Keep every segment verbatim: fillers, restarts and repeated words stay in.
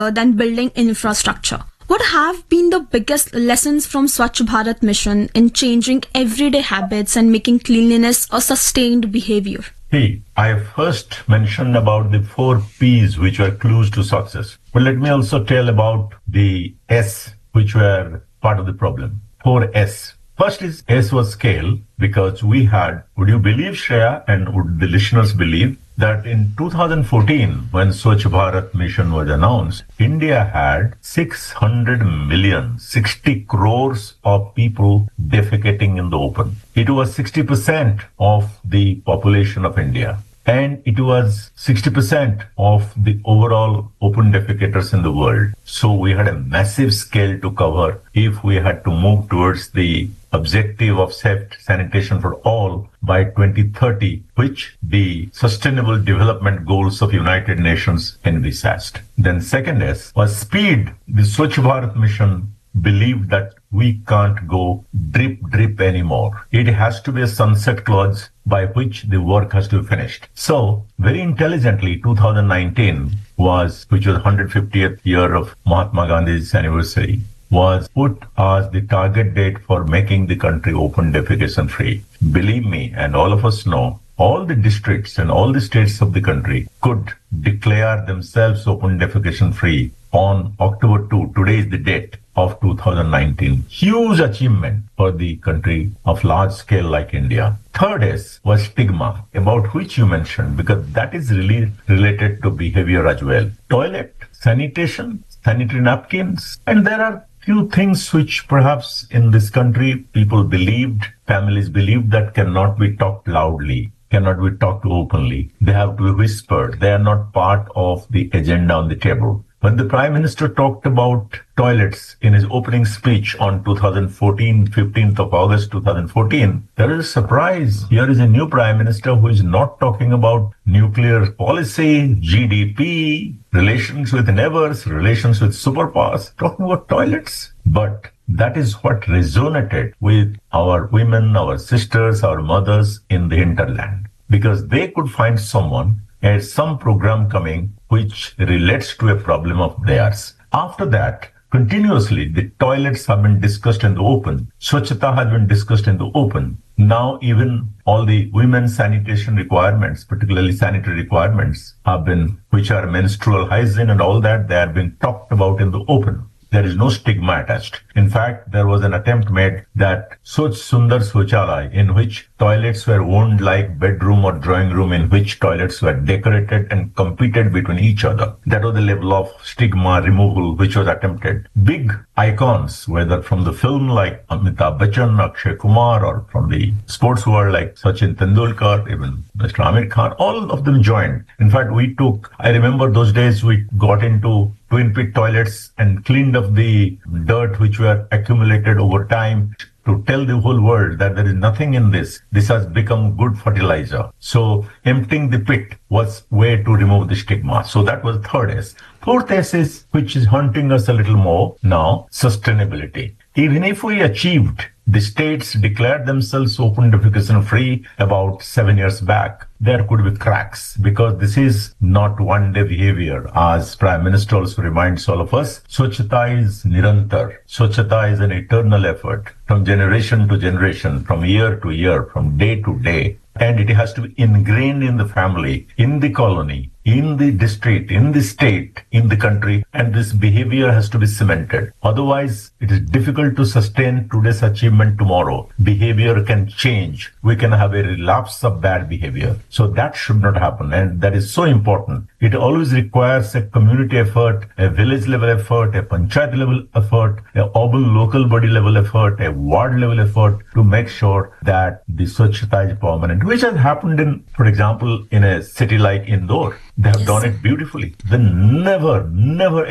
than building infrastructure. What have been the biggest lessons from Swachh Bharat mission in changing everyday habits and making cleanliness a sustained behavior? See, I first mentioned about the four P's which were clues to success. But let me also tell about the S which were part of the problem. Four S. First is S was scale, because we had, would you believe, Shreya, and would the listeners believe, that in two thousand fourteen, when Swachh Bharat mission was announced, India had six hundred million, sixty crores of people defecating in the open. It was sixty percent of the population of India. And it was sixty percent of the overall open defecators in the world. So we had a massive scale to cover if we had to move towards the objective of safe sanitation for all by twenty thirty, which the Sustainable Development Goals of United Nations envisaged. Then second S was speed. The Swachh Bharat mission believed that we can't go drip drip anymore. It has to be a sunset clause by which the work has to be finished. So very intelligently, two thousand nineteen was, which was one hundred fiftieth year of Mahatma Gandhi's anniversary, was put as the target date for making the country open defecation free. Believe me, and all of us know, all the districts and all the states of the country could declare themselves open defecation free on October second. Today is the date of two thousand nineteen. Huge achievement for the country of large scale like India. Third S was stigma, about which you mentioned, because that is really related to behavior as well. Toilet, sanitation, sanitary napkins, and there are few things which perhaps in this country people believed, families believed, that cannot be talked loudly, cannot be talked openly. They have to be whispered. They are not part of the agenda on the table. When the Prime Minister talked about toilets in his opening speech on two thousand fourteen, fifteenth of August two thousand fourteen, there is a surprise. Here is a new Prime Minister who is not talking about nuclear policy, G D P, relations with neighbors, relations with superpowers, talking about toilets. But that is what resonated with our women, our sisters, our mothers in the hinterland, because they could find someone and some program coming which relates to a problem of theirs. After that, continuously, the toilets have been discussed in the open. Swachhata has been discussed in the open. Now, even all the women's sanitation requirements, particularly sanitary requirements, have been, which are menstrual hygiene and all that, they have been talked about in the open. There is no stigma attached. In fact, there was an attempt made that Swachh Sundar Shauchalaya, in which toilets were owned like bedroom or drawing room, in which toilets were decorated and competed between each other. That was the level of stigma removal which was attempted. Big icons, whether from the film like Amitabh Bachchan, Akshay Kumar, or from the sports world like Sachin Tendulkar, even Mister Amir Khan, all of them joined. In fact, we took, I remember those days we got into twin pit toilets and cleaned up the dirt which were accumulated over time to tell the whole world that there is nothing in this. This has become good fertilizer. So emptying the pit was way to remove the stigma. So that was third S. Fourth S is, which is haunting us a little more now, sustainability. Even if we achieved, the states declared themselves open defecation free about seven years back, there could be cracks, because this is not one day behavior. As Prime Minister also reminds all of us, Swachhata is nirantar. Swachhata is an eternal effort from generation to generation, from year to year, from day to day. And it has to be ingrained in the family, in the colony, in the district, in the state, in the country, and this behavior has to be cemented. Otherwise, it is difficult to sustain today's achievement tomorrow. Behavior can change. We can have a relapse of bad behavior. So that should not happen, and that is so important. It always requires a community effort, a village level effort, a panchayat level effort, a urban local body level effort, a ward level effort to make sure that the Swachhata is permanent, which has happened in, for example, in a city like Indore. They have Yes. done it beautifully. They never, never ever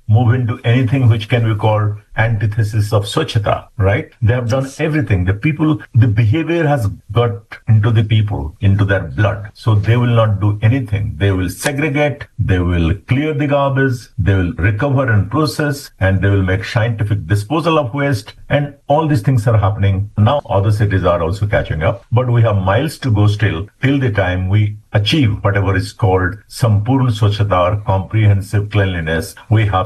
move into anything which can be called antithesis of Swachhata, right? They have done everything. The people, the behavior has got into the people, into their blood. So they will not do anything. They will segregate, they will clear the garbage, they will recover and process, and they will make scientific disposal of waste. And all these things are happening. Now other cities are also catching up, but we have miles to go still till the time we achieve whatever is called Sampurna Swachhata or comprehensive cleanliness. We have